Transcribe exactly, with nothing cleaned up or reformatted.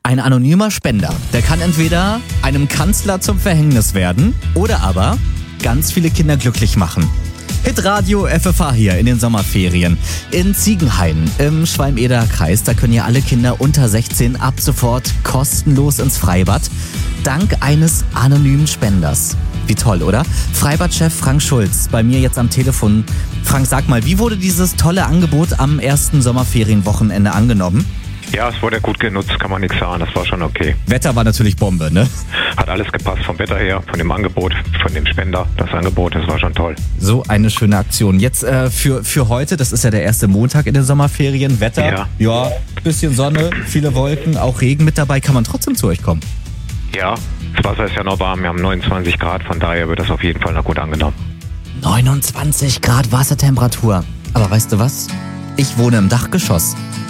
Ein anonymer Spender, der kann entweder einem Kanzler zum Verhängnis werden oder aber ganz viele Kinder glücklich machen. Hitradio F F H hier in den Sommerferien. In Ziegenhain im Schwalm-Eder Kreis, da können ja alle Kinder unter sechzehn ab sofort kostenlos ins Freibad. Dank eines anonymen Spenders. Wie toll, oder? Freibadchef Frank Schulz bei mir jetzt am Telefon. Frank, sag mal, wie wurde dieses tolle Angebot am ersten Sommerferienwochenende angenommen? Ja, es wurde gut genutzt, kann man nichts sagen, das war schon okay. Wetter war natürlich Bombe, ne? Hat alles gepasst vom Wetter her, von dem Angebot, von dem Spender, das Angebot, das war schon toll. So eine schöne Aktion. Jetzt äh, für, für heute, das ist ja der erste Montag in den Sommerferien, Wetter, Ja. ja, bisschen Sonne, viele Wolken, auch Regen mit dabei, kann man trotzdem zu euch kommen? Ja, das Wasser ist ja noch warm, wir haben neunundzwanzig Grad, von daher wird das auf jeden Fall noch gut angenommen. neunundzwanzig Grad Wassertemperatur. Aber weißt du was? Ich wohne im Dachgeschoss.